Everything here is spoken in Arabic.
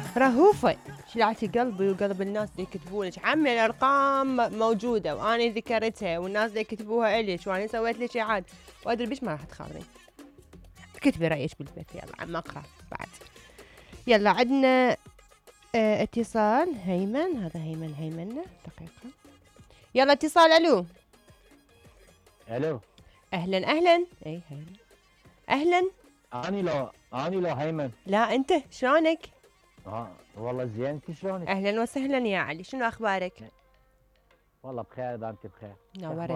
رهوفة شلعتي قلبي وقلب الناس اللي يكتبون لك. عمي الارقام موجودة وانا ذكرتها والناس اللي يكتبوها الك وانا سويت لك اعاد وادري بيش ما راح تخاطرين. كتبي رايك بالبيت يلا عم اقرا بعد. يلا عندنا اتصال هيمن. هذا هيمن دقيقة. يلا اتصال. الو الو. اهلا اهلا. اي هيمن اهلا. اني لو هيمن. لا انت شلونك؟ والله زين، انت شلونك؟ اهلا وسهلا يا علي، شنو اخبارك؟ والله بخير، اذا انت بخير. نورت